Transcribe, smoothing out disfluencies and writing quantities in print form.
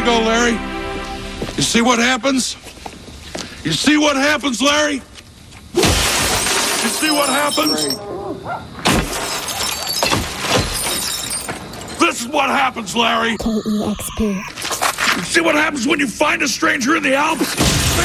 go, Larry. You see what happens? You see what happens, Larry? You see what happens? This is what happens, Larry. KEXP. You see what happens when you find a stranger in the Alps?